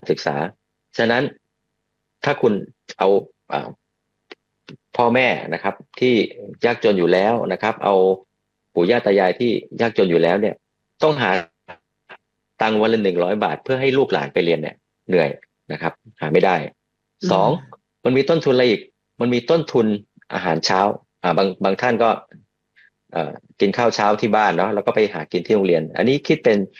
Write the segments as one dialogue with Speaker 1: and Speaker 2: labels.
Speaker 1: ศึกษาฉะนั้นถ้าคุณเอาพ่อแม่นะครับที่ยากจนอยู่แล้วนะครับเอาปู่ย่าตายายที่ยากจนอยู่แล้วเนี่ยต้องหาตังค์วันละ100 บาทเพื่อให้ลูกหลานไปเรียนเนี่ยเหนื่อยนะครับหาไม่ได้สองมันมีต้นทุนอะไรอีกมันมีต้นทุนอาหารเช้าบางท่านก็กินข้าวเช้าที่บ้านเนาะแล้วก็ไปหากินที่โรงเรียนอันนี้คิดเป็น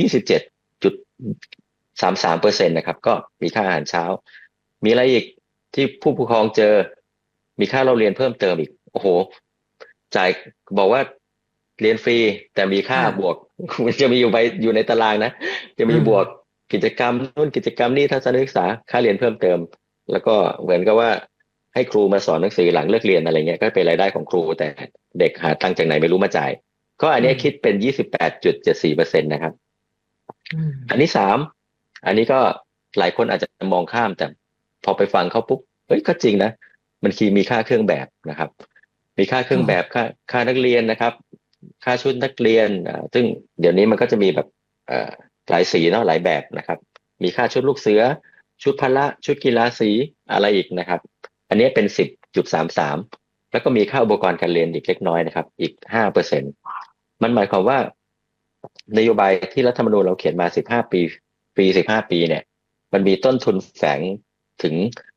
Speaker 1: 27.33%นะครับก็มีค่าอาหารเช้ามีอะไรอีกที่ผู้ปกครองเจอมีค่าเราเรียนเพิ่มเติมอีกโอ้โหจ่ายบอกว่าเรียนฟรีแต่มีค่าบวกมันจะมีอยู่ในตารางนะจะมีบวกกิจกรรมนู่นกิจกรรมนี่ทัศนศึกษาค่าเรียนเพิ่มเติมแล้วก็เหมือนกับว่าให้ครูมาสอนหนังสือหลังเลิกเรียนอะไรเงี้ยก็เป็นรายได้ของครูแต่เด็กหาตังค์จากไหนไม่รู้มาจ่ายก็อันนี้คิดเป็น28.74%นะครับอันที่สามอันนี้ก็หลายคนอาจจะมองข้ามแต่พอไปฟังเขาปุ๊บเฮ้ยก็จริงนะมันมีค่าเครื่องแบบนะครับมีค่าเครื่องแบบค่านักเรียนนะครับค่าชุดนักเรียนซึ่งเดี๋ยวนี้มันก็จะมีแบบหลายสีเนาะหลายแบบนะครับมีค่าชุดลูกเสือชุดพละชุดกีฬาสีอะไรอีกนะครับอันนี้เป็น10.33แล้วก็มีค่าอุปกรณ์การเรียนอีกเล็กน้อยนะครับอีก5%มันหมายความว่านโยบายที่รัฐธรรมนูญเราเขียนมา15 ปีเนี่ยมันมีต้นทุนแฝงถึง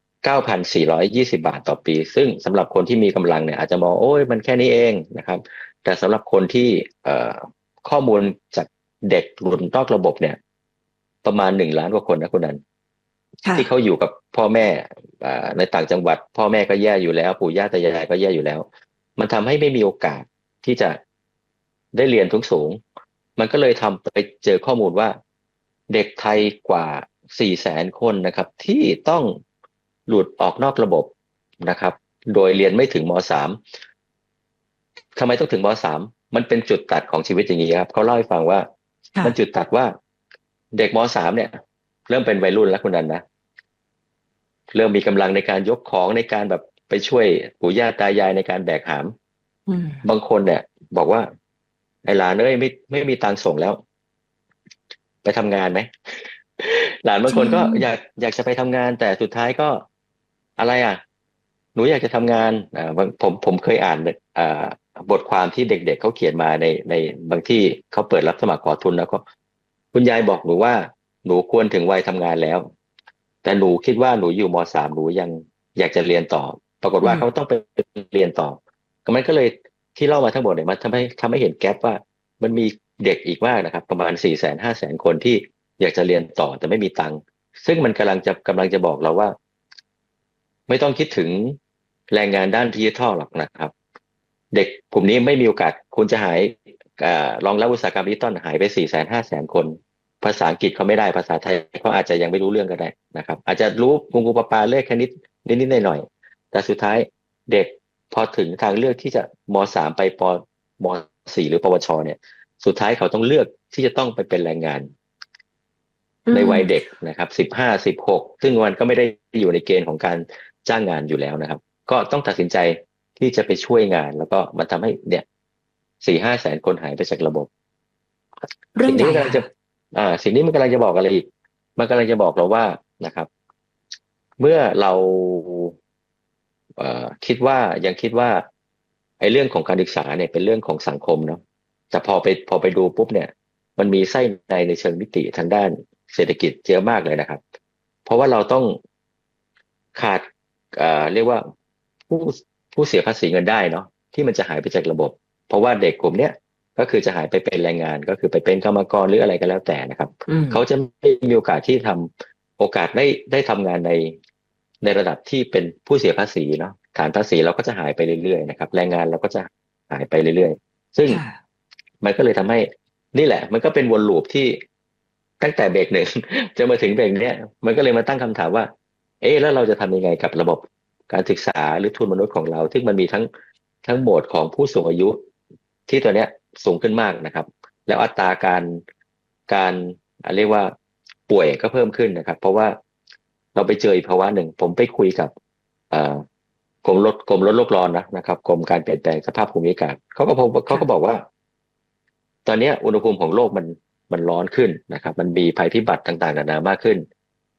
Speaker 1: 9,420 บาทต่อปีซึ่งสำหรับคนที่มีกำลังเนี่ยอาจจะมองโอ้ยมันแค่นี้เองนะครับแต่สำหรับคนที่ข้อมูลจากเด็กหลุดนอกระบบเนี่ยประมาณ1 ล้านกว่าคนนะคุณนันที่เขาอยู่กับพ่อแม่ในต่างจังหวัดพ่อแม่ก็แย่อยู่แล้วปู่ย่าตายายก็แย่อยู่แล้วมันทำให้ไม่มีโอกาสที่จะได้เรียนสูงมันก็เลยทำไปเจอข้อมูลว่าเด็กไทยกว่า400,000 คนนะครับที่ต้องหลุดออกนอกระบบนะครับโดยเรียนไม่ถึงม.3ทำไมต้องถึงม.3มันเป็นจุดตัดของชีวิตอย่างนี้ครับเขาเล่าให้ฟังว่ามันจุดตัดว่าเด็กม.3เนี่ยเริ่มเป็นวัยรุ่นแล้วคุณนันนะเริ่มมีกำลังในการยกของในการแบบไปช่วยปู่ย่าตายายในการแบกหามบางคนเนี่ยบอกว่าไอ้หลานไม่มีตังค์ส่งแล้วไปทำงานไหมหลานบางคนก็อยากจะไปทำงานแต่สุดท้ายก็อะไรหนูอยากจะทำงานผมเคยอ่านบทความที่เด็กๆเขาเขียนมาในบางที่เขาเปิดรับสมัครขอทุนแล้วก็คุณยายบอกหนูว่าหนูควรถึงวัยทำงานแล้วแต่หนูคิดว่าหนูอยู่ม.3หนูยังอยากจะเรียนต่อปรากฏว่าเขาต้องไปเรียนต่อมันก็เลยที่เล่ามาทั้งหมดเนี่ยมันทำให้เห็นแกปว่ามันมีเด็กอีกมากนะครับประมาณ400,000-500,000 คนที่อยากจะเรียนต่อแต่ไม่มีตังค์ซึ่งมันกำลังจะบอกเราว่าไม่ต้องคิดถึงแรงงานด้านดิจิทัลหรอกนะครับเด็กกลุ่มนี้ไม่มีโอกาสคุณจะหายรองรับอุตสาหกรรมดิจิทัลหายไป400,000-500,000 คนภาษาอังกฤษเขาไม่ได้ภาษาไทยเขาอาจจะยังไม่รู้เรื่องก็ได้นะครับอาจจะรู้งูปลาเลขแค่นิดหน่อยแต่สุดท้ายเด็กพอถึงทางเลือกที่จะม.3ไปม.4หรือปวชเนี่ยสุดท้ายเขาต้องเลือกที่จะต้องไปเป็นแรงงานในวัยเด็กนะครับ15-16ซึ่งมันก็ไม่ได้อยู่ในเกณฑ์ของการจ้างงานอยู่แล้วนะครับก็ต้องตัดสินใจที่จะไปช่วยงานแล้วก็มันทำให้เนี่ย4-5 แสนคนหายไปจากระบบสิ่งนี้มันกำลังจะบอกอะไรอีกมันกำลังจะบอกเราว่านะครับเมื่อเราคิดว่าไอ้เรื่องของการศึกษาเนี่ยเป็นเรื่องของสังคมเนาะแต่พอไปดูปุ๊บเนี่ยมันมีไส้ในเชิงมิติทางด้านเศรษฐกิจเยอะมากเลยนะครับเพราะว่าเราต้องขาดเรียกว่าผู้เสียภาษีเงินได้เนาะที่มันจะหายไปจากระบบเพราะว่าเด็กกลุ่มเนี้ยก็คือจะหายไปเป็นแรงงานก็คือไปเป็นกรรมกรหรืออะไรก็แล้วแต่นะครับเขาจะไม่มีโอกาสที่โอกาสได้ทำงานในระดับที่เป็นผู้เสียภาษีเนาะฐานภาษีเราก็จะหายไปเรื่อยๆนะครับแรงงานเราก็จะหายไปเรื่อยๆซึ่งมันก็เลยทำให้นี่แหละมันก็เป็นวนลูปที่ตั้งแต่เบรกหนึ่งจะมาถึงเบรกเนี้ยมันก็เลยมาตั้งคำถามว่าแล้วเราจะทำยังไงกับระบบการศึกษาหรือทุนมนุษย์ของเราซึ่งมันมีทั้งโหมดของผู้สูงอายุที่ตัวเนี้ยสูงขึ้นมากนะครับแล้วอัตราการเรียกว่าป่วยก็เพิ่มขึ้นนะครับเพราะว่าเราไปเจออีกภาวะหนึ่งผมไปคุยกับกรมลดโลกร้อนนะครับกรมการเปลี่ยนแปลงสภาพภูมิอากาศเขาก็บอกว่าตอนนี้อุณหภูมิของโลกมันร้อนขึ้นนะครับมันมีภัยพิบัติต่างๆนานามากขึ้น